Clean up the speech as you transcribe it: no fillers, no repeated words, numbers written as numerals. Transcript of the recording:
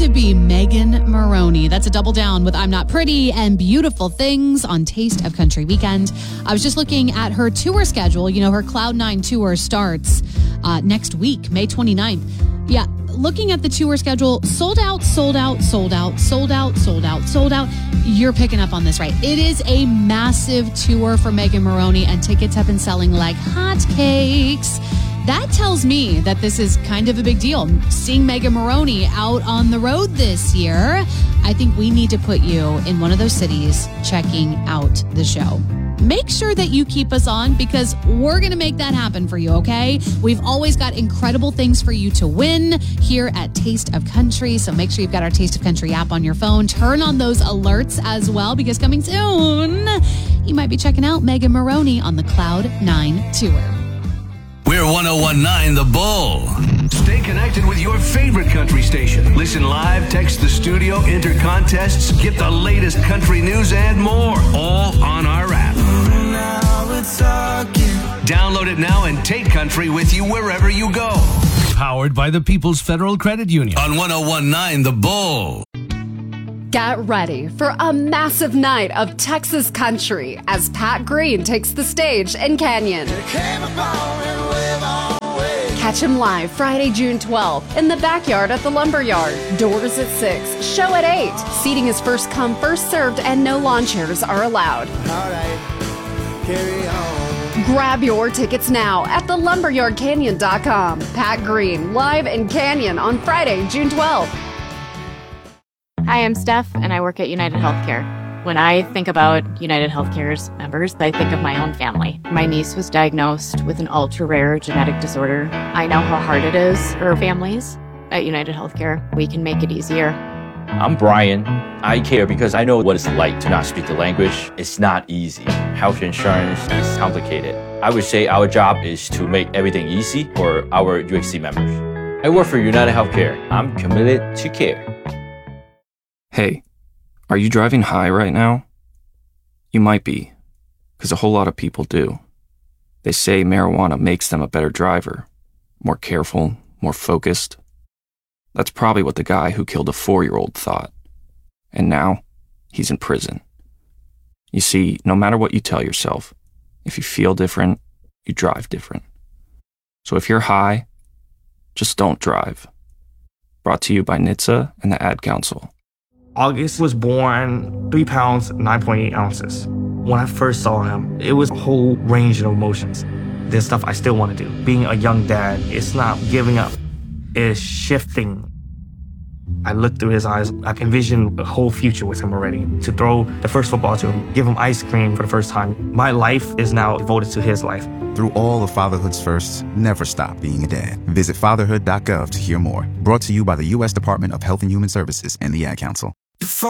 to be Megan Moroney. That's a double down with I'm Not Pretty and Beautiful Things on Taste of Country Weekend. I was just looking at her tour schedule. You know, her Cloud9 tour starts next week, May 29th. Yeah, looking at the tour schedule, sold out, sold out, sold out, sold out, sold out, sold out. You're picking up on this, right? It is a massive tour for Megan Moroney, and tickets have been selling like hotcakes. That tells me that this is kind of a big deal. Seeing Megan Moroney out on the road this year, I think we need to put you in one of those cities checking out the show. Make sure that you keep us on because we're going to make that happen for you, okay? We've always got incredible things for you to win here at Taste of Country. So make sure you've got our Taste of Country app on your phone. Turn on those alerts as well because coming soon, you might be checking out Megan Moroney on the Cloud9 tour. We're 101.9 The Bull. Stay connected with your favorite country station. Listen live, text the studio, enter contests, get the latest country news and more. All on our app. Download it now and take country with you wherever you go. Powered by the People's Federal Credit Union. On 101.9 The Bull. Get ready for a massive night of Texas country as Pat Green takes the stage in Canyon. Catch him live Friday, June 12th in the backyard at the Lumberyard. Doors at 6, show at 8. Seating is first come, first served, and no lawn chairs are allowed. All right, carry on. Grab your tickets now at thelumberyardcanyon.com. Pat Green, live in Canyon on Friday, June 12th. Hi, I'm Steph, and I work at United Healthcare. When I think about United Healthcare's members, I think of my own family. My niece was diagnosed with an ultra-rare genetic disorder. I know how hard it is for families. At United Healthcare, we can make it easier. I'm Brian. I care because I know what it's like to not speak the language. It's not easy. Health insurance is complicated. I would say our job is to make everything easy for our UHC members. I work for United Healthcare. I'm committed to care. Hey, are you driving high right now? You might be, because a whole lot of people do. They say marijuana makes them a better driver, more careful, more focused. That's probably what the guy who killed a 4-year-old thought. And now, he's in prison. You see, no matter what you tell yourself, if you feel different, you drive different. So if you're high, just don't drive. Brought to you by NHTSA and the Ad Council. August was born 3 pounds, 9.8 ounces. When I first saw him, it was a whole range of emotions. There's stuff I still want to do. Being a young dad, it's not giving up. It's shifting. I looked through his eyes. I envisioned a whole future with him already. To throw the first football to him, give him ice cream for the first time. My life is now devoted to his life. Through all of fatherhood's firsts, never stop being a dad. Visit fatherhood.gov to hear more. Brought to you by the U.S. Department of Health and Human Services and the Ad Council.